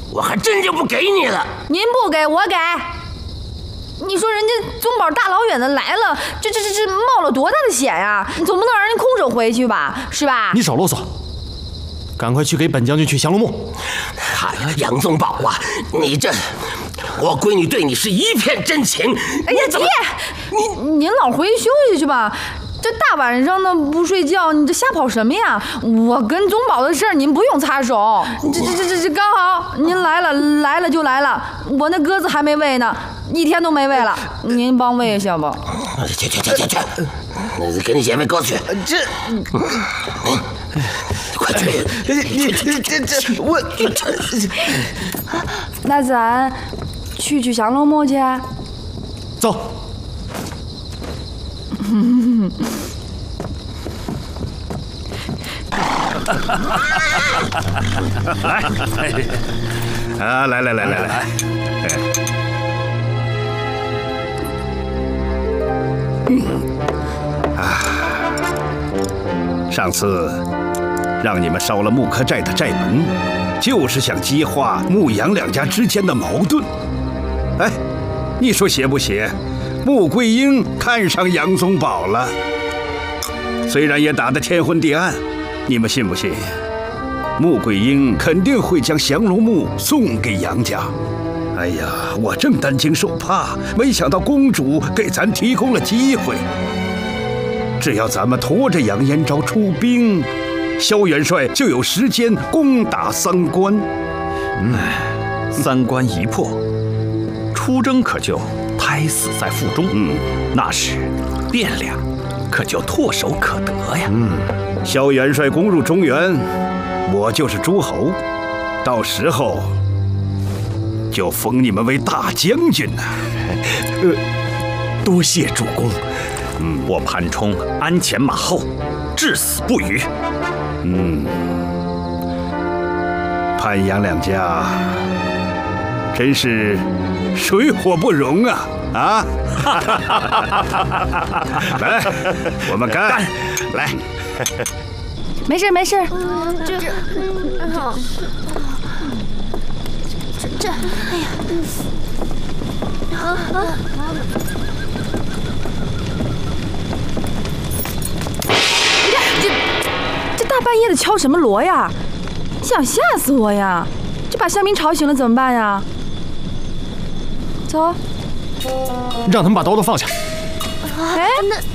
我还真就不给你了。 您不给我给。你说人家宗宝大老远的来了，这冒了多大的险呀！你总不能让人空手回去吧，是吧？ 你少啰嗦，赶快去给本将军取降龙木。 哎呀，杨宗保啊，你这，我闺女对你是一片真情。 哎呀，爹，您老回去休息去吧。这大晚上的不睡觉，你这瞎跑什么呀？我跟宗保的事儿您不用插手。这刚好您来了就来了，我那鸽子还没喂呢，1天都没喂了，您帮喂一下吧。 去，给你姐妹哥去。快去！我那咱去降龙墓去。 走。 来，来。上次让你们烧了木柯寨的寨门，就是想激化牧杨两家之间的矛盾。哎，你说邪不邪？穆桂英看上杨宗保了，虽然也打得天昏地暗，你们信不信？穆桂英肯定会将降龙木送给杨家。哎呀，我正担惊受怕，没想到公主给咱提供了机会。只要咱们拖着杨延昭出兵，萧元帅就有时间攻打三关。 三关一破，出征可就胎死在腹中。那时汴梁可就唾手可得呀。 萧元帅攻入中原，我就是诸侯，到时候就封你们为大将军呐。 多谢主公。我潘冲鞍前马后，至死不渝。 潘杨两家真是水火不容啊！来，我们干！来， 没事。 哎呀， 这大半夜的敲什么锣呀？你想吓死我呀？这把乡民吵醒了怎么办呀？走， 让他们把刀都放下。 哎，